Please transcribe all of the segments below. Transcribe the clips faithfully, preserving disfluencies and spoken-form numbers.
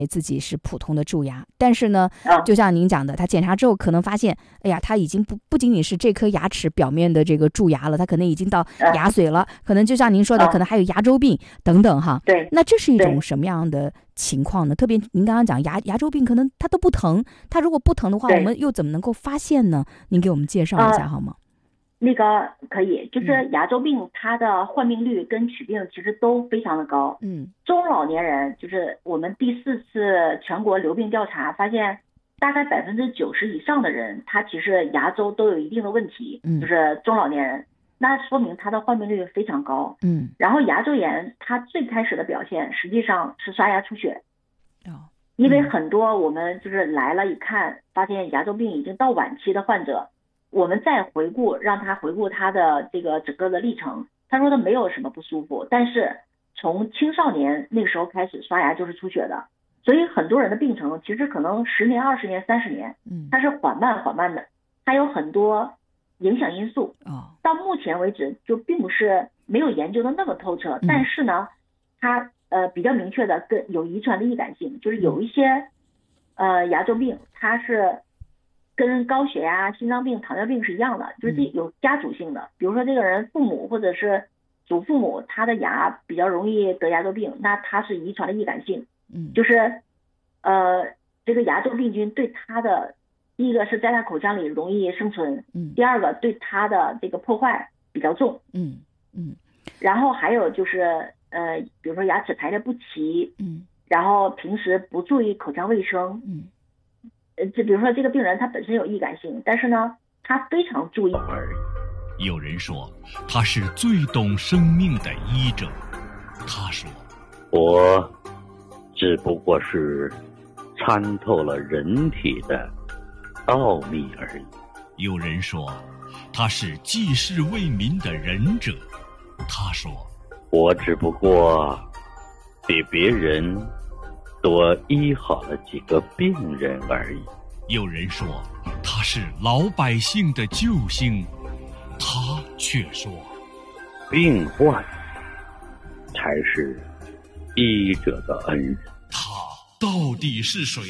自己是普通的蛀牙，但是呢，就像您讲的，他检查之后可能发现，哎呀，他已经不不仅仅是这颗牙齿表面的这个蛀牙了，他可能已经到牙髓了，可能就像您说的，可能还有牙周病等等哈。 对， 那这是一种什么样的情况呢？特别您刚刚讲牙牙周病，可能它都不疼，它如果不疼的话，我们又怎么能够发现呢？您给我们介绍一下好吗？ 那个可以，就是牙周病它的患病率跟起病其实都非常的高。 嗯， 中老年人就是我们第四次全国流病调查发现，大概百分之九十以上的人，他其实牙周都有一定的问题， 嗯， 就是中老年人，那说明他的患病率非常高。 嗯， 然后牙周炎它最开始的表现实际上是刷牙出血。 哦， 因为很多我们就是来了一看，发现牙周病已经到晚期的患者。我们再回顾，让他回顾他的这个整个的历程，他说他没有什么不舒服，但是从青少年那个时候开始刷牙就是出血的，所以很多人的病程其实可能十年、二十年、三十年， 嗯， 它是缓慢缓慢的，它有很多影响因素。 哦， 到目前为止就并不是没有研究的那么透彻， 嗯、 但是呢，它呃比较明确的跟有遗传的易感性，就是有一些、嗯、呃牙周病它是。跟高血压、心脏病、糖尿病是一样的，就是这有家族性的。比如说这个人父母或者是祖父母，他的牙比较容易得牙周病，那他是遗传的易感性。 嗯， 就是呃，这个牙周病菌对他的，第一个是在他口腔里容易生存， 嗯， 第二个对他的这个破坏比较重， 嗯嗯， 然后还有就是呃，比如说牙齿排列不齐， 嗯， 然后平时不注意口腔卫生， 嗯。 就比如说这个病人他本身有易感性，但是呢他非常注意。 有人说他是最懂生命的医者，他说我只不过是参透了人体的奥秘而已。 有人说他是济世为民的仁者，他说我只不过比别人多医好了几个病人而已。 有人说他是老百姓的救星，他却说病患才是医者的恩人。 他到底是谁？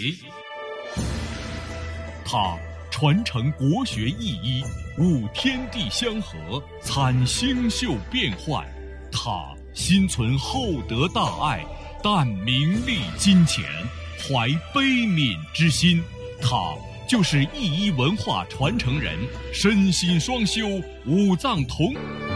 他传承国学意医，悟天地相合，参星宿变幻。他心存厚德大爱，但名利金钱，怀悲悯之心。他就是意医文化传承人，身心双修，五脏同。